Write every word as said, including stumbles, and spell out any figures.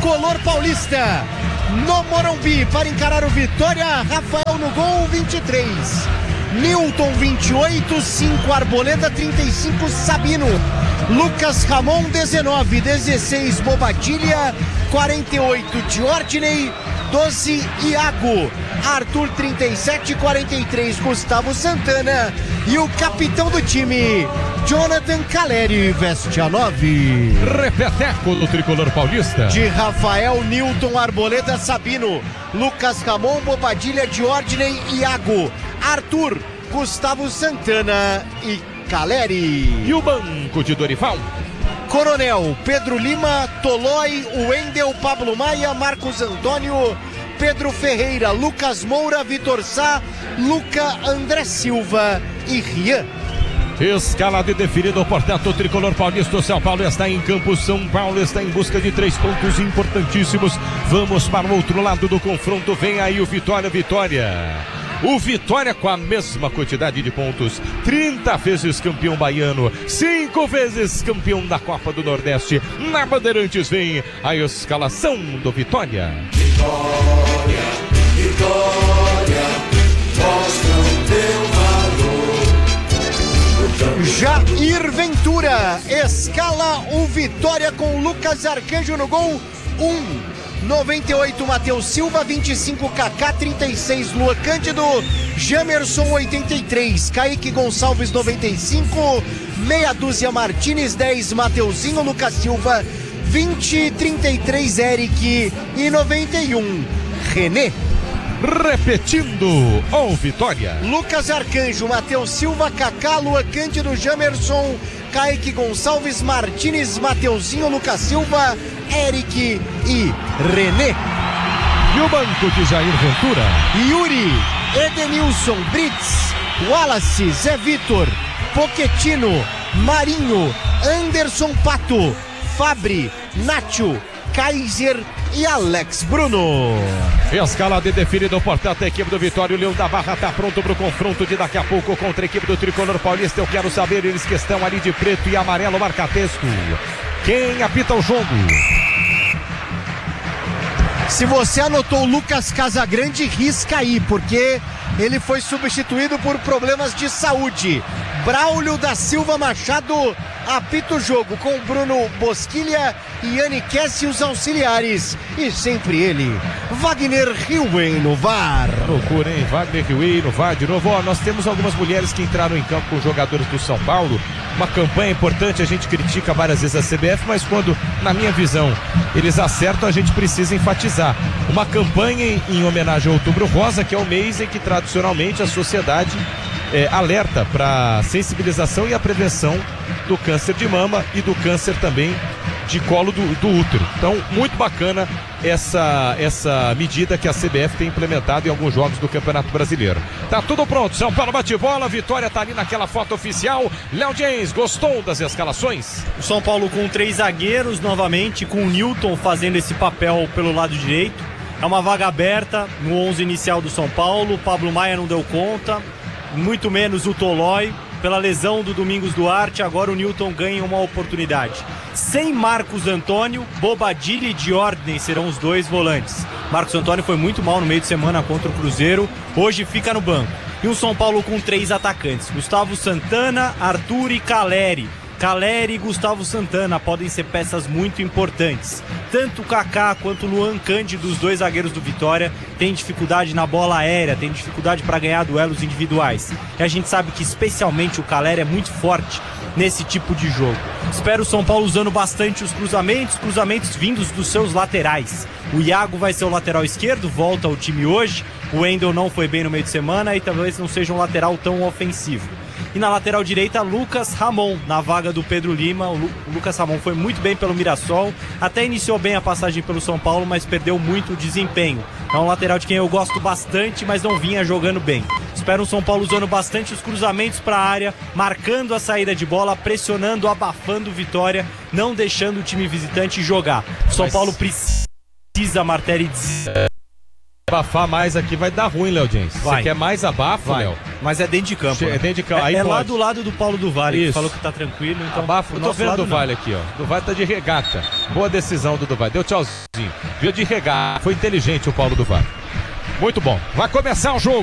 tricolor paulista. No Morumbi, para encarar o Vitória, Rafael no gol, vinte e três. Newton, vinte e oito. cinco, Arboleda, trinta e cinco, Sabino. Lucas Ramon, dezenove. dezesseis, Bobadilha. quarenta e oito, Diordney. doze, Iago. Arthur, trinta e sete. quarenta e três, Gustavo Santana. E o capitão do time, Jonathan Caleri, veste a nove. Repeteco do tricolor paulista. De Rafael, Newton, Arboleda, Sabino, Lucas Ramon, Bobadilha, Diordney, Iago, Arthur, Gustavo Santana e Caleri. E o banco de Dorival? Coronel, Pedro Lima, Tolói, Wendel, Pablo Maia, Marcos Antônio, Pedro Ferreira, Lucas Moura, Vitor Sá, Luca, André Silva e Rian. Escalado e definido, portanto, o tricolor paulista. O São Paulo está em campo, São Paulo está em busca de três pontos importantíssimos. Vamos para o outro lado do confronto, vem aí o Vitória, Vitória. O Vitória com a mesma quantidade de pontos, trinta vezes campeão baiano, cinco vezes campeão da Copa do Nordeste. Na Bandeirantes vem a escalação do Vitória. Vitória, Vitória, mostra o teu valor. Jair Ventura escala o Vitória com Lucas Arcanjo no gol, um. noventa e oito, Matheus Silva, vinte e cinco, Kaká, trinta e seis, Luan Cândido, Jamerson, oitenta e três, Kaique Gonçalves, noventa e cinco, meia dúzia Martínez, dez, Mateuzinho, Lucas Silva, vinte, trinta e três, Eric e noventa e um, René. Repetindo, o Vitória. Lucas Arcanjo, Matheus Silva, Kaká, Luan Cândido, Jamerson, Kaique Gonçalves, Martínez, Mateuzinho, Lucas Silva, Eric e René. E o banco de Jair Ventura? Yuri, Edenilson, Brits, Wallace, Zé Vitor, Pochettino, Marinho, Anderson Pato, Fabri, Nacho, Kaiser e Alex Bruno. Escalado e definido, portanto, a equipe do Vitória. O Leão da Barra está pronto para o confronto de daqui a pouco contra a equipe do tricolor paulista. Eu quero saber, eles que estão ali de preto e amarelo, marca-texto, quem apita o jogo? Se você anotou o Lucas Casagrande, risca aí, porque ele foi substituído por problemas de saúde. Braulio da Silva Machado apita o jogo com Bruno Bosquilha e Yanni Kessi, os auxiliares. E sempre ele, Wagner Riuen no V A R. Loucura, hein? Wagner Riuen no V A R de novo. Ó, nós temos algumas mulheres que entraram em campo com jogadores do São Paulo. Uma campanha importante, a gente critica várias vezes a C B F, mas quando, na minha visão, eles acertam, a gente precisa enfatizar. Uma campanha em, em homenagem ao Outubro Rosa, que é o mês em que tradicionalmente a sociedade é, alerta para sensibilização e a prevenção do câncer de mama e do câncer também de colo do, do útero. Então, muito bacana essa, essa medida que a C B F tem implementado em alguns jogos do Campeonato Brasileiro. Tá tudo pronto, São Paulo bate bola, Vitória tá ali naquela foto oficial. Léo James, gostou das escalações? O São Paulo com três zagueiros novamente, com o Newton fazendo esse papel pelo lado direito. É uma vaga aberta no onze inicial do São Paulo. Pablo Maia não deu conta, muito menos o Tolói. Pela lesão do Domingos Duarte, agora o Newton ganha uma oportunidade. Sem Marcos Antônio, Bobadilha e Diordney serão os dois volantes. Marcos Antônio foi muito mal no meio de semana contra o Cruzeiro, hoje fica no banco. E um São Paulo com três atacantes, Gustavo Santana, Arthur e Caleri. Caleri e Gustavo Santana podem ser peças muito importantes. Tanto o Kaká quanto o Luan Cândido, os dois zagueiros do Vitória, têm dificuldade na bola aérea, têm dificuldade para ganhar duelos individuais. E a gente sabe que especialmente o Caleri é muito forte nesse tipo de jogo. Espero o São Paulo usando bastante os cruzamentos, cruzamentos vindos dos seus laterais. O Iago vai ser o lateral esquerdo, volta ao time hoje. O Wendel não foi bem no meio de semana e talvez não seja um lateral tão ofensivo. E na lateral direita, Lucas Ramon, na vaga do Pedro Lima. O, Lu- o Lucas Ramon foi muito bem pelo Mirassol, até iniciou bem a passagem pelo São Paulo, mas perdeu muito o desempenho. É um lateral de quem eu gosto bastante, mas não vinha jogando bem. Espero o São Paulo usando bastante os cruzamentos para a área, marcando a saída de bola, pressionando, abafando o Vitória, não deixando o time visitante jogar. O São Mas- Paulo precisa, Martelli, dizer... abafar mais aqui vai dar ruim, Léo Jens. Você Vai. quer mais abafo, Vai. Léo? Mas é dentro de campo. Che- né? é dentro de campo, É, aí é lá pode. do lado do Paulo do Vale, que Isso. falou que tá tranquilo. Então, Abafo. do Eu tô nosso vendo o lado, do não. Vale aqui, ó. Do Vale tá de regata. Boa decisão do do Vale. Deu tchauzinho. Viu de regata. Foi inteligente o Paulo do Vale. Muito bom. Vai começar o jogo.